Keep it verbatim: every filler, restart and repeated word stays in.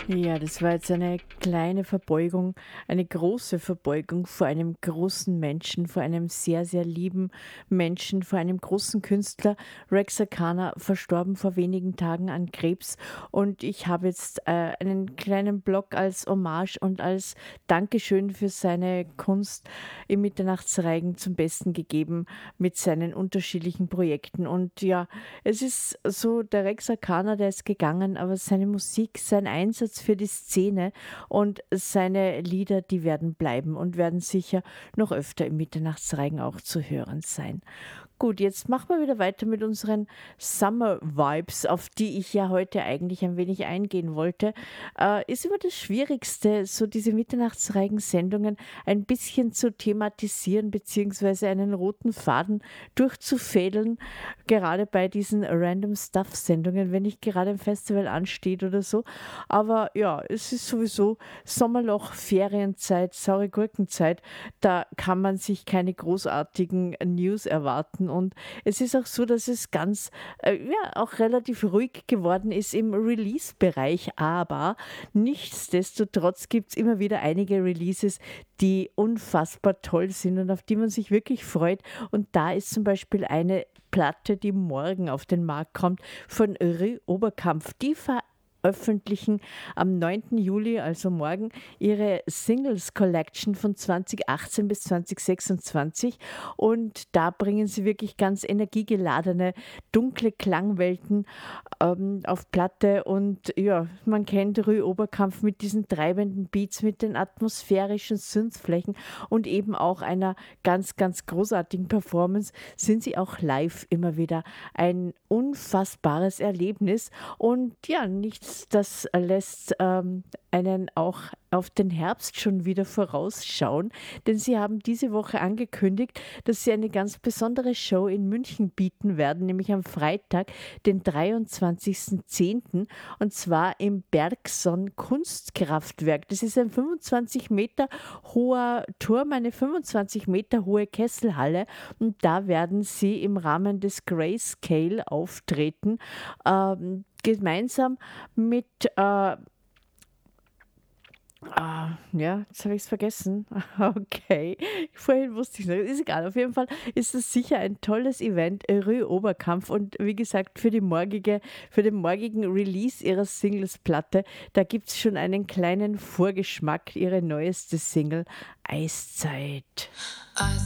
Ja, das war jetzt eine kleine Verbeugung, eine große Verbeugung vor einem großen Menschen, vor einem sehr, sehr lieben Menschen, vor einem großen Künstler. Rex Akana, verstorben vor wenigen Tagen an Krebs. Und ich habe jetzt äh, einen kleinen Blog als Hommage und als Dankeschön für seine Kunst im Mitternachtsreigen zum Besten gegeben mit seinen unterschiedlichen Projekten. Und ja, es ist so, der Rex Akana, der ist gegangen, aber seine Musik, sein Einsatz für die Szene und seine Lieder, die werden bleiben und werden sicher noch öfter im Mitternachtsreigen auch zu hören sein. Gut, jetzt machen wir wieder weiter mit unseren Summer Vibes, auf die ich ja heute eigentlich ein wenig eingehen wollte. Äh, ist immer das Schwierigste, so diese Mitternachtsreigen-Sendungen ein bisschen zu thematisieren, beziehungsweise einen roten Faden durchzufädeln, gerade bei diesen Random Stuff-Sendungen, wenn nicht gerade ein Festival ansteht oder so. Aber ja, es ist sowieso Sommerloch, Ferienzeit, saure Gurkenzeit. Da kann man sich keine großartigen News erwarten. Und es ist auch so, dass es ganz, äh, ja, auch relativ ruhig geworden ist im Release-Bereich. Aber nichtsdestotrotz gibt es immer wieder einige Releases, die unfassbar toll sind und auf die man sich wirklich freut. Und da ist zum Beispiel eine Platte, die morgen auf den Markt kommt, von Rue Oberkampf. Die veröffentlichen am neunten Juli, also morgen, ihre Singles Collection von zwanzig achtzehn bis zwanzig sechsundzwanzig, und da bringen sie wirklich ganz energiegeladene, dunkle Klangwelten ähm, auf Platte. Und ja, man kennt Rue Oberkampf mit diesen treibenden Beats, mit den atmosphärischen Synthflächen und eben auch einer ganz, ganz großartigen Performance, sind sie auch live immer wieder ein unfassbares Erlebnis. Und ja, nichts, das lässt ähm, einen auch auf den Herbst schon wieder vorausschauen, denn sie haben diese Woche angekündigt, dass sie eine ganz besondere Show in München bieten werden, nämlich am Freitag, den dreiundzwanzigsten zehnten, und zwar im Bergson Kunstkraftwerk. Das ist ein fünfundzwanzig Meter hoher Turm, eine fünfundzwanzig Meter hohe Kesselhalle, und da werden sie im Rahmen des Grayscale auftreten, ähm, gemeinsam mit äh, Ah, ja, jetzt habe ich es vergessen. Okay, vorhin wusste ich es noch. Ist egal, auf jeden Fall ist es sicher ein tolles Event, Rue Oberkampf. Und wie gesagt, für die morgige, für den morgigen Release ihrer Singles-Platte, da gibt es schon einen kleinen Vorgeschmack, ihre neueste Single, Eiszeit.